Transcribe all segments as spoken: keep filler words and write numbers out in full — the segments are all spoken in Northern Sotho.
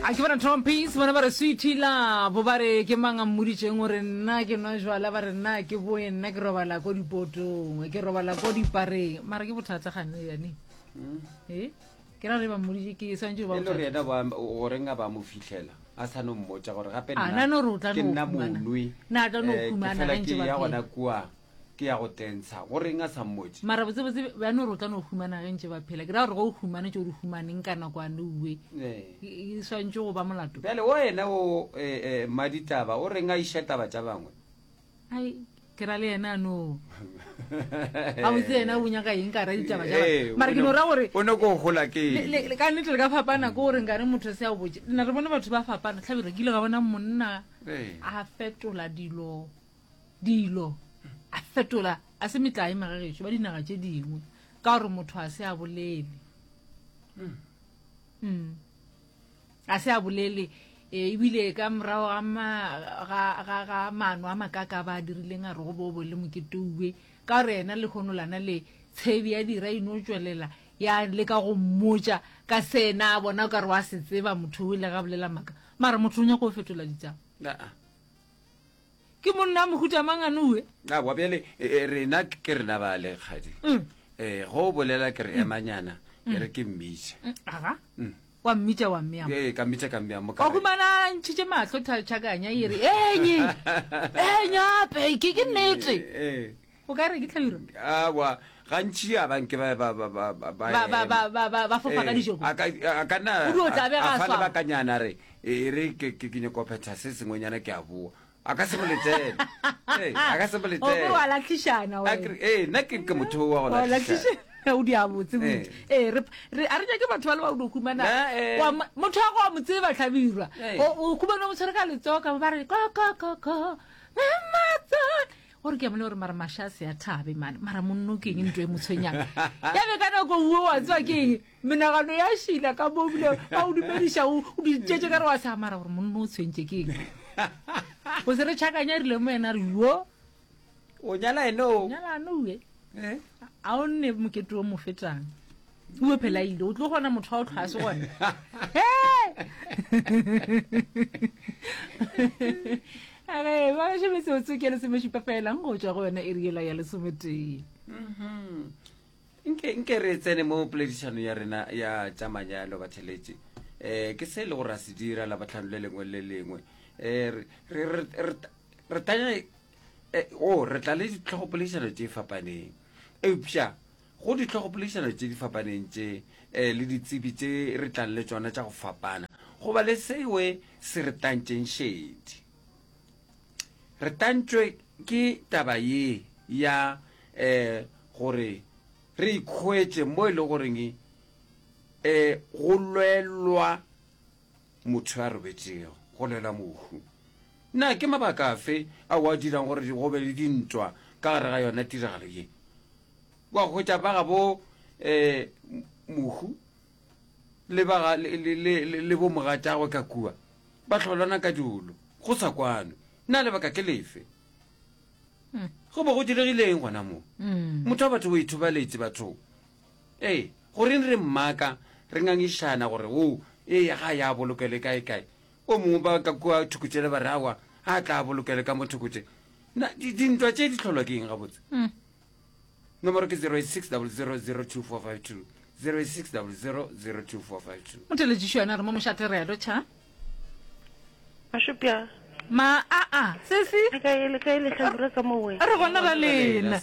a ke bona trumpets bona ba re sweetie la bo ba re ke manga mmuditšeng gore nna ke nwa jwala ba re nna ke boe nna ke robala ko dipotong ke robala ko dipareng mara ke bothata gane yane eh ke ra re ba mmuditše ke swantse ba le re ena ba gore nga ba mo fihlela a sa no mmotsa gore gape nna no rutla no nna monwe na tla no khumana ga ntse ba ya gona kwa ke ya go tentsha gore nga sa mmotse mara botse botse ba no rutla no khumana ga ntse ba phela ke ra gore go khumana tšo di khumaneng kana kwa no uwe e swantse go ba molato bale o ena o eh maditaba o renga isheta ba tša bangwe ai ke ra le ena no a botse ena o nyaka eng ka ra ditaba tša bangwe mara ke no ra gore o no go gola ke le ka nnete le ka fapana go gore ngare motho se a botse nna re bona batho ba fapana tlhabire ke ile ga bona monna a fetola dilo dilo a fetola a se metlae magagetso ba dinaga tše dingwe ka gore motho a se a bolele mm a se a bolele e bile ka morago ga ga ga mano a makaka ba dirileng a re go bo le moketouwe ka gore ena le khonolana le tshebi ya dira ino tswelela ya le ka go mmotsa ka sena bona ka re wa se tseba motho o ile ga bolela maka mara motho o nya go fetola ditsa a ke monna mo huta manganuwe a wa bele rena ke rena ba le khadi eh go bolela ke re emanyana ke re ke mmitse aga wa mmita wa mmya eh ka mmita ka mmya mo ka go mana ntshitse matlo tshakanya ire enye enya pe ke ke nete eh o ka re ke tlhabiro a wa gantsi a banke ba ba ba ba ba ba ba ba ba ba fofa ka dijoko a ka na o do tla be ga fa ba kanyana re e re ke ke ke ko phetha se sengwenyana ke a bua a ka se boletse eh a ka se boletse o wa la khishana wa eh na ke ke motho wa la khishana o di a botse botse eh re a re ke batho ba le ba do khumana wa motho wa go mo tseba tlhabirwa o khumana mo tshwara ka letsoka ba re ka ka ka ka mama gore ke mone gore mara mashase ya thabe man mara monno ke eng ntwe motshwenyana ya be kana go uwe wa tswa ke menagano ya shila ka bo bile ba o dumedisha o di tshetse ka re wa sa mara gore monno o tshwentse ke eng o se re tshakanya rile mo ena re yo o nyala eno nyala no we eh a o nne moketo o mo fetang uwe phela ile o tlo gona motho wa o tlhase gona age ba se me se o tsukele se me shipa fela ngo tswa go yona iriela ya lesomete mhm nke nke re tsene mo pledishano ya rena ya tsamanyalo ba theletse eh ke se le go ra se dira la batlhanole lengwe le lengwe eh re re re tanya o re tla le ditlhopolešano tše fapaneng eupša go ditlhopolešano tše di fapaneng tše eh le ditsebi tše re tlang le tsona tša go fapana go ba le sewe se re tantšeng shedi re tantšwe ke taba ye ya eh gore re ikhwetse mo ile goreng eh go lwelwa motho a robetšego go lela mohu na ke mabaka afe a wa dirang gore go be le dintwa ka gare ga yona tiragalo ye wa go tša ba ga bo eh mohu le ba le bo mogatšagwe ka kua ba tlholana ka dilo go sa kwane na le baka ke lefe go bo go diregileng gona mo motho wa batho o ithobaletse batho eh gore re mmaka re ngangišana gore o eh ga ya bolokele kae kae o mongwe ba ka kua thukutsele ba rawa a tla bolokele ka motho kutse na dintwa tše di tlholwa ke eng ga botse nomoro ke zero eight six zero zero zero two four five two zero eight six zero zero zero two four five two motelejishwana re mo mošate re do tša Mashupya ma a a sesi ka ile ka ile hlabura ka mo we re gona ra lena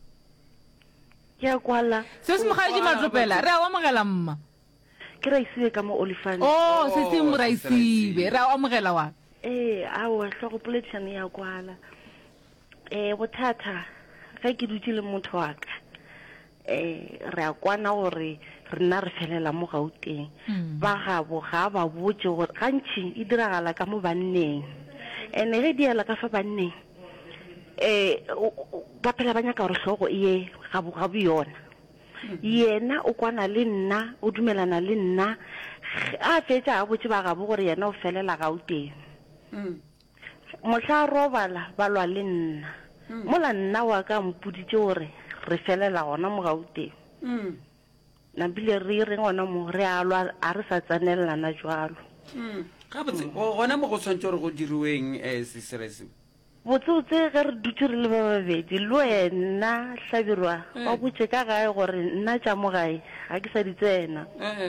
ya kwala sesi mo gaje matlopela re a amogela mma ke ra isiwe ka mo olifant oh sesi mo ra isiwe re a amogela wa eh a wa hlogo pollution ya kwala eh bothata ga ke dutse le motho wa ka eh re a kwana gore rena re felela mo Gauteng ba ga bo ga ba botse gore gantši e diragala ka mo banneng ene ge diela ka fa banneng eh ba phela ba nyaka gore hlogo e ga bo ga yona yena o kwana le nna o dumelana le nna a fetsa a botse ba ga bo gore yena o felela Gauteng mohla robala ba lwa le nna mola nna wa ka mpuditse gore re felela gona mo Gauteng na bile re re ngwana mo re alwa a re sa tsanelana jwalo ga botse gona mo go tshwantse gore go diriweng um seserese botsotse ge re dutse re le ba babedi le wena hlabirwa wa botse ka gae gore nna tša mo gae ga ke sa di tsena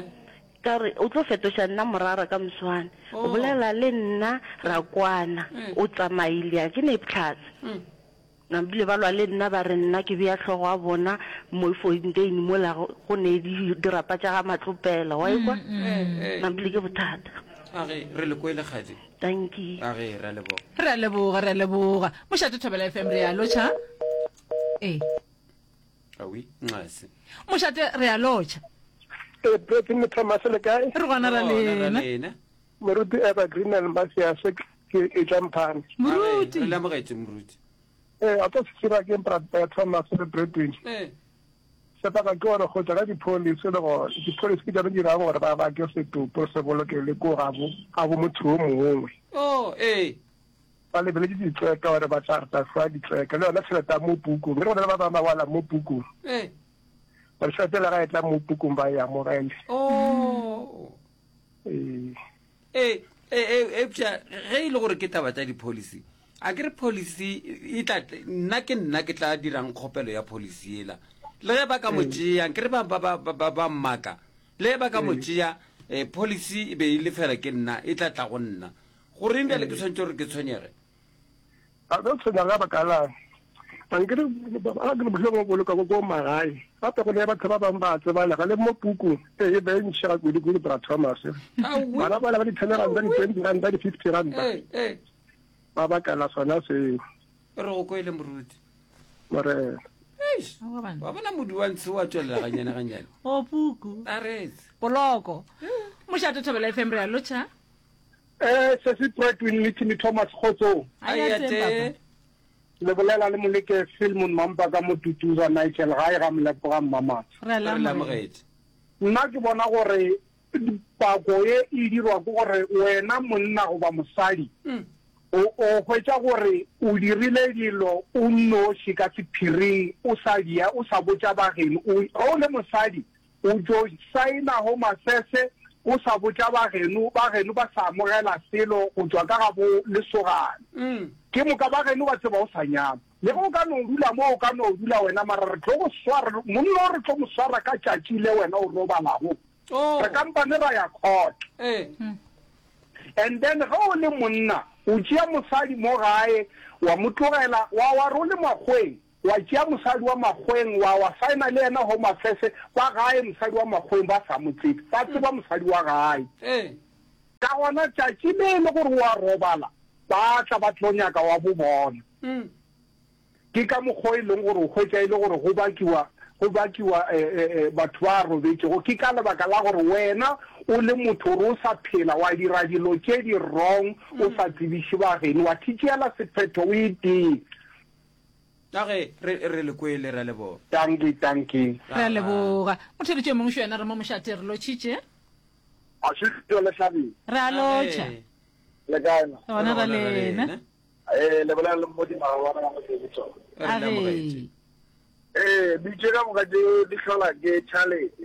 ka re o tlo fetoša nna morara ka moswane o bolela le nna ra kwana o tsamaile a ke ne tlhatse nabile ba lwa le nna ba re nna ke bea tlhogo a bona mo fountain mo la go ne di dirapa tša ga matlopela wa ikwa nabile ke bothata age re le kwele kgadi thank you age re a leboga re a leboga re a leboga mošate Thobela F M re a lotšha ee awi ngase mošate re a lotšha e preti mo Thomas le kae re gona ra lena moruti Evergreen and Masiase ke e jampane moruti re lamogetse moruti eh a tlo tsira ke mprat Thomas le Bretwin eh se pa ka gore go tsara di police le go di police ke tla dira gore ba ba ke se tu por se boloke le go gabo a bo motho o mongwe oh eh ba le bele di tswe ka gore ba tsa ta fa di tswe ka le ona se ta mo puku re go ba ba ba wala mo puku eh ba se tla ga etla mo puku ba ya mo rende oh eh eh eh eh pja ge ile gore ke taba tsa di policy a ke re policy e tla nna ke nna ke tla dirang kgopelo ya policy ela le ge ba ka motšea ke re ba ba ba ba mmaka le ba ka motšea eh policy e be ile fela ke nna e tla tla go nna gore nda le ke tshwantse gore ke tshwenyege a do tsena ga ba kala an ke ba ga re bo bolo ka go magae ba pe go le ba tsaba ba ba tsaba le ga le mo puku e be ntšha go di go di bra Thomas ba la ba la di tshela ga di twenty rand di fifty rand eh eh ba ba kala sona se re go koile moruti mare wa bona modi wa ntse wa tswelela ganyane ganyane o puku a retse poloko mošate Thobela F M re a lotšha eh se se Bretwin le Timmy Thomas khotso ayate le bolela le moleke Filmon Mampa ka motutuza Nigel ga e ga mlepo ga mama re la lamogetse nna ke bona gore pako e e dirwa go gore wena monna go ba mosadi o o hwetša gore o dirile dilo o no shika tsiphiring o sa dia o sa botša bageno o le mosadi o jo saina ho masese o sa botša bageno bageno ba sa amogela selo go tswa ka gabo lesogane ke moka bageno ba tseba o sa nyama le go ka no dula mo o ka no dula wena mara re tlo go swara monna re tlo mo swara ka tšatši le wena o robalago re kampane ra ya court eh and then ga o le monna o tšea mosadi mo gae wa motlogela wa wa ro le magweng wa tšea mosadi wa magweng wa wa saina le ena ho mafese wa gae mosadi wa magweng ba sa motsetse ba tseba mosadi wa gae eh ka gona tšatši le le gore wa robala ba tla ba tlonyaka wa bo bona ke ka mokgwa e leng gore o hwetša e le gore go bakiwa go bakiwa batho ba robetšego ke ka lebaka la gore wena o le motho re o sa phela wa dira dilo tše di wrong o sa tsebiše bageno wa thitšeela sephetho o itee age re le kwele ra leboga tanki tanki re a leboga motheletše mongwe šo ena re mo mošate re lotšhitše a se tšo le hlabi re a lotšha le kaena gona ra lena eh le bolela le modimo ga bona ga motse age eh bitše ka moka di hlola ke tšhalete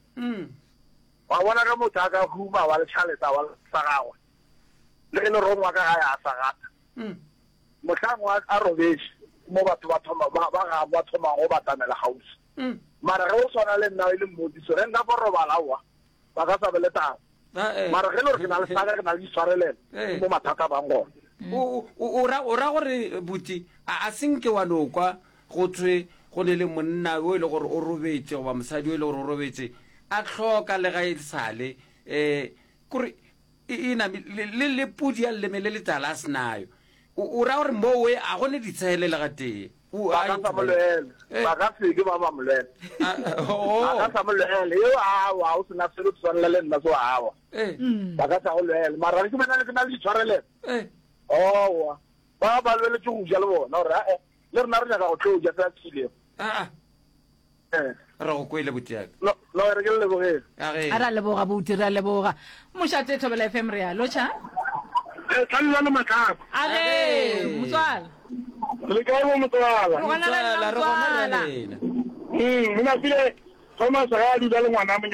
wa bona ka motho a ka huma wa le tšhaleta wa sa gagwe le le rongwa ka ga ya sa gata motlhango a robetše mo batho ba thoma ba ga ba thoma go batamela house mara ge o swana le nna ile mmodiso re nka go robala wa ba ka sa beletang mara ge le re ke na le saka ke na le ditshwarelela mo mathata bang gona o ra gore buti a senke wa no kwa go tswe go ne le monna o ile gore o robetse goba mosadi o ile gore o robetse a tlhoka le ga e sale um kore ena le le pudi ya llemele le tala a senayo o ra gore mo we a gone ditshelele ga tee ba ka sa molwele ba ka seke ba ba molwele ba ka sa molwele yo awa o sena selo tshwanela le nna so awa ba ka sa go lwele mara ke mena le ke na le ditshwarelele owa ba ba lwele ke go ja le bona gore ae le rena re nyaka go tlo ja tsa tshile aa ra go kwele botiaka no no re ke le lebogele a ra leboga bouti re a leboga mošate Thobela F M re a lotšha eh tla le matlapa age motswala le ka mo motswala gona le la re gona le lena mm mina file Thomas ga di le ngwana mo nyamane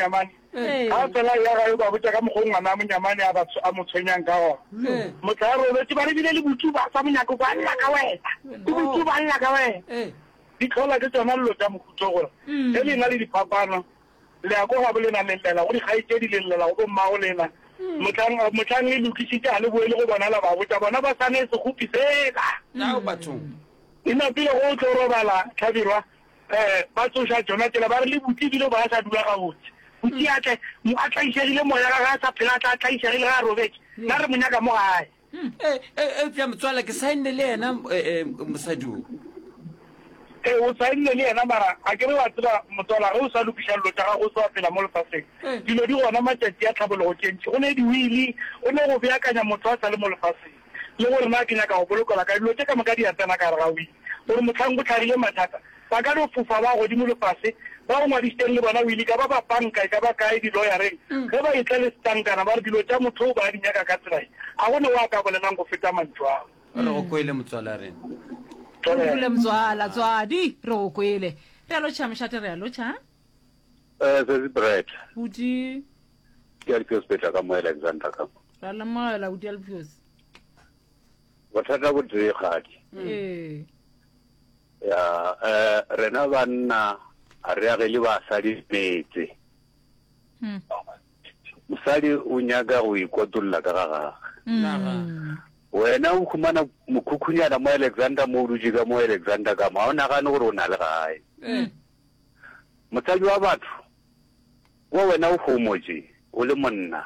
ga tsela ya ga ba botsa ka mogong ngwana monyamane a batho a motshwenyang ka ona motho a robetse ba rebile le botsu ba sa monyako ba lla ka wena di botsu ba lla ka wena di tlhola ke tsona lelo tsa mokhutso gore e le na le diphapano le ya go ga bolena llela go di gaitse di llela go mmago lena motlang motlang le lokisitse a le boele go bona la ba botsa bona ba sane se gopisela na batho ina pile go tlo robala tlhabirwa eh ba tsosha jona tsela ba re le butsi dilo ba sa dula ga botse butsi a tle mo a tla isegile mo ya ga sa phela tla tla isegile ga robetse na re monyaka mo gae eh eh e tla motswala ke saenne le yena mosadu eh o saenne le yena mara a ke re wa tsela motswala re o sa lokisha lo tsa ga go sa phela mo lefaseng dilo di gona matšatši a tlhabologo tšentši go ne di wili o ne go beakanya motho a sa le mo lefaseng le gore na ke nyaka go bolokola ka dilo tse ka moka di ya tsena ka re ga wili gore motlhang go tlhagile mathata ba ka no fofa ba godimo lefase ba go ngwadisitseng le bona wili ka ba ba banka ka ba kae di-lawyereng ge ba itle le setankana ba re dilo tša motho o ba di nyaka ka tselae a gone wa ka bolelang go feta mantho ao re go kwele motswala rena le motswala tswadi re go kwele re a lotšha mošate re a lotšha eh se bread budi ke a pios betla ka mo Alexander ka ra la moela budi alpios bothata bo dire gadi eh ya eh rena banna a re agele ba sadi metse hm musadi o nyaga go ikotulla ka gaga wena o khumana mokhukhonyana mo Alexander mo ruji ka mo Alexander ka ma ona ga no gore o na le gae eh motsadi wa batho wa wena o homoji o le monna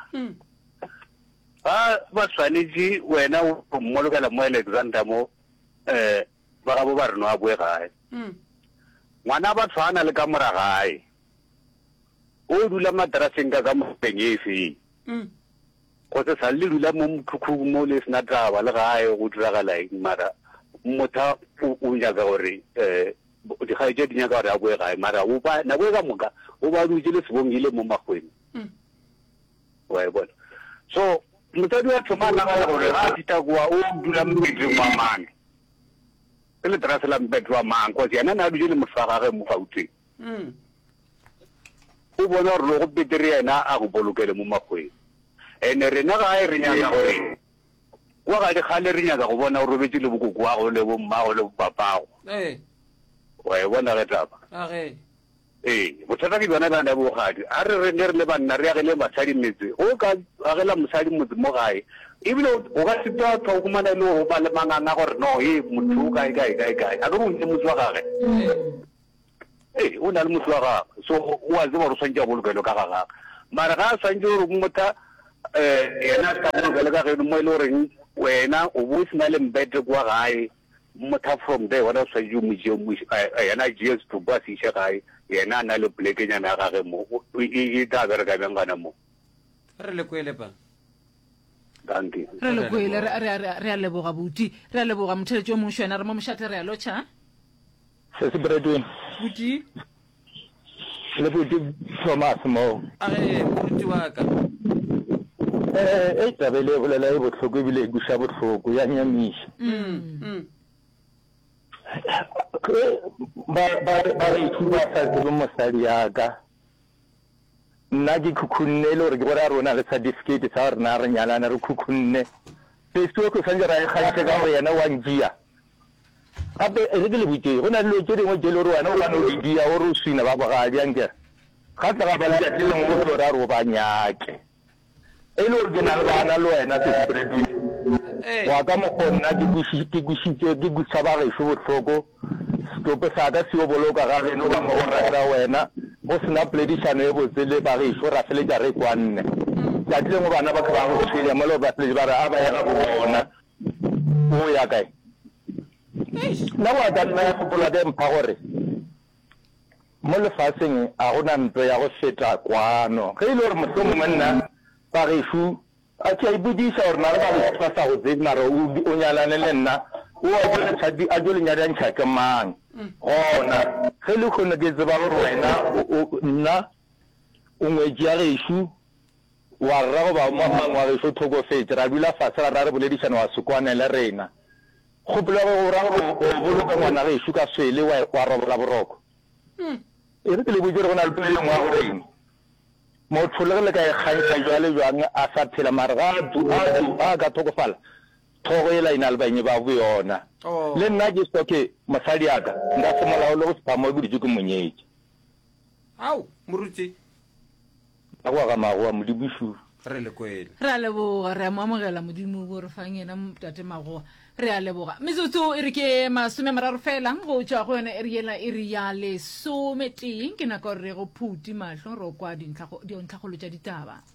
ba ba tshwanetse wena o mmolokela mo Alexander mo eh ba ga bo ba re no a bue gae ngwana ba tshwana le ka mora gae o dula madraseng ka ka mopeng efe go se sa le dula mo mkhukhu mo le sna taba le gae go dira ga lai mara motha o nyaga gore eh di gae di nyaga gore a bue gae mara o ba na bue ka moka o ba dutse le sebongile mo magweng wa bona so motadi wa tsomana ga gore ga tita kwa o dula mmetseng wa mane le trasa la mbetwa wa mang kwa yana na dule le motfaga ge mo gauteng o bona re go betere yana a go bolokele mo magweng ene rena ga e re nyaka gore wa ga di khale re nyaka go bona o robetse le bokoko wa go le bo mmago le papago eh wa e bona ge taba a ge eh bothata ke bona bana bo gadi a re re ne re le banna re agele basadi metse o ka agela mosadi motse mo gae ebile o ka se twa twa go mana le go ba le manganga gore no e motho ka ka ka ka a go ntse motho wa gage eh o na le motho wa gage so o a tseba go swantja go lokelo ka gaga mara ga swantja go motho eh yena ka go lokelo ka ge mo ile reng wena o bo sina le mbete kwa gae motho from there wona sa ju mo je mo yana G S to ba se gae yena na le plekenya na gage mo e ta ga re ka bengana mo re le kwele pa danke re le kwele re re re a leboga buti re a leboga motheletšo mo mošwana re mo mošate re a lotšha se se bredwin buti le buti Thomas mo a ge buti wa ka eh e tabele bolela e botlhoko ebile e gusha botlhoko ya nyamisha mm ba ba ba re thuba sa go mosadi ya ka nna ke khukhunne le gore ke gore a rona le certificate sa rena re nyalana re khukhunne se se go sanje ra e kgaitse ka gore yena wa njia ape e re le butse go na le tse dingwe tse le gore wena o ka no di dia o re o swina ba ba ga di ankere ga tla ga ba le tse dingwe go tsora ro ba nyake e le gore ke na le bana le wena se spread wa ka mo gonna ke bushi ke bushitse ke butsa ba re go botlhoko stope sa ka se o boloka ga re no ba mo ra wena go sena pledishano e botse le ba re go ra fele ja re kwanne ja tle mo bana ba ka ba go tshile mo lo ba tle ba re a ba ya go bona o ya kae na wa da nna go bola de mpa gore mo lefatsheng a gona ntwe ya go feta kwano ge ile gore motho mo nna ba re fu a tsa ibudisa gore na ba le tsasa go tse mara o nyalane le nna o a bona tshadi a jole nyada ntšha ke mang ona ge le khone ke tseba gore wena nna o ngwetsia gešo wa rra go ba mamang wa gešo thokofetse ra dula fatshe ra ra re boledišana wa sekwane le rena kgopolo go ra go boloka ngwana gešo ka swele wa robola boroko e re ke le botse re go na le peleleng wa goreng motho le le ka ikgantsa jwale jwang a sa phela mare ga tu a tu a ka thokofala thogo e la ina le banye ba bo yona le nna ke soke mosadi aka nda se molao le go se phamo go ditse ke monyetse au moruti a go ga mago a modibushu re le kwele re a leboga re a mo amogela modimo go re fang ena tate magoa re a leboga metsotso e re ke masome mararo fela go tšwa go yona e re ela e re ya lesometeng ke nako re go phuti matlho re o kwa dintlhagolo tša ditaba